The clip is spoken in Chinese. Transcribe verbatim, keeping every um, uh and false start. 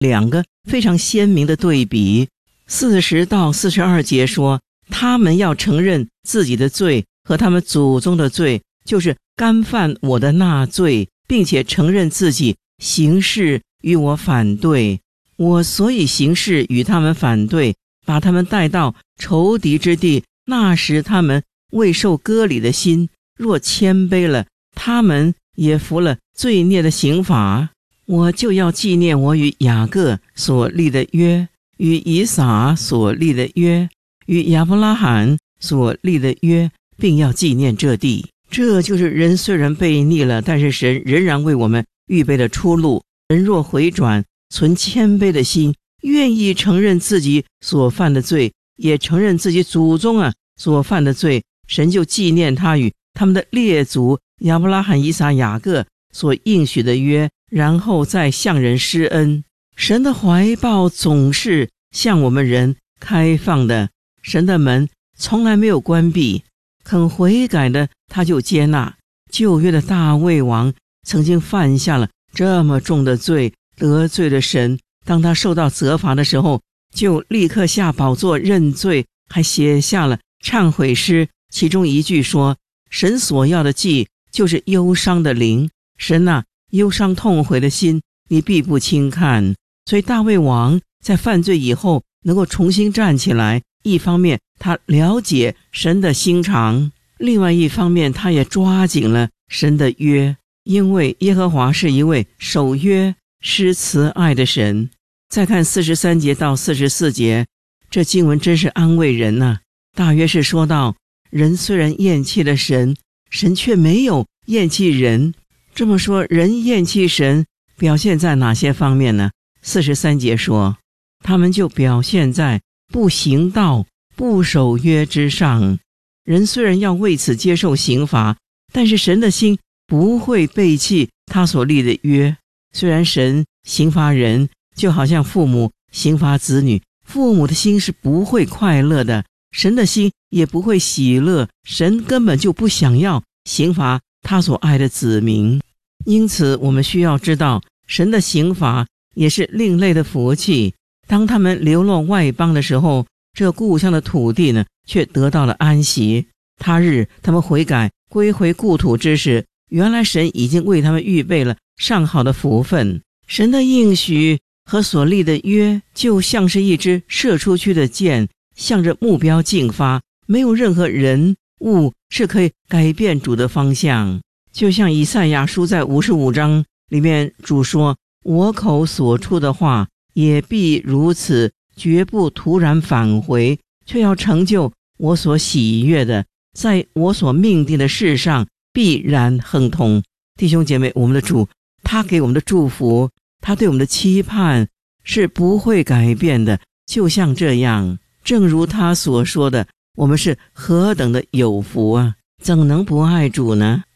两个非常鲜明的对比。四十到四十二节说，他们要承认自己的罪和他们祖宗的罪，就是干犯我的那罪，并且承认自己行事与我反对，我所以行事与他们反对，把他们带到仇敌之地。那时他们未受割礼的心若谦卑了，他们也服了罪孽的刑罚。我就要纪念我与雅各所立的约，与以撒所立的约，与亚伯拉罕所立的约，并要纪念这地。这就是人虽然悖逆了，但是神仍然为我们预备了出路。人若回转，存谦卑的心，愿意承认自己所犯的罪，也承认自己祖宗啊所犯的罪，神就纪念他与他们的列祖亚伯拉罕、以撒、雅各所应许的约，然后再向人施恩。神的怀抱总是向我们人开放的，神的门从来没有关闭，肯悔改的他就接纳。旧约的大卫王曾经犯下了这么重的罪，得罪了神，当他受到责罚的时候，就立刻下宝座认罪，还写下了忏悔诗，其中一句说，神所要的祭就是忧伤的灵，神啊，忧伤痛悔的心你必不轻看。所以大卫王在犯罪以后能够重新站起来，一方面他了解神的心肠，另外一方面他也抓紧了神的约，因为耶和华是一位守约施慈爱的神。再看四十三节到四十四节，这经文真是安慰人啊。大约是说到，人虽然厌弃了神，神却没有厌弃人。这么说，人厌弃神表现在哪些方面呢？四十三节说，他们就表现在不行道、不守约之上。人虽然要为此接受刑罚，但是神的心不会背弃他所立的约。虽然神刑罚人，就好像父母刑罚子女，父母的心是不会快乐的，神的心也不会喜乐，神根本就不想要刑罚他所爱的子民。因此我们需要知道，神的刑罚也是另类的福气。当他们流落外邦的时候，这故乡的土地呢，却得到了安息。他日他们悔改归回故土之时，原来神已经为他们预备了上好的福分。神的应许和所立的约，就像是一支射出去的箭，向着目标进发，没有任何人物是可以改变主的方向。就像以赛亚书在五十五章里面，主说，我口所出的话也必如此，绝不突然返回，却要成就我所喜悦的，在我所命定的事上必然亨通。弟兄姐妹，我们的主他给我们的祝福，他对我们的期盼是不会改变的。就像这样，正如他所说的，我们是何等的有福啊，怎能不爱主呢？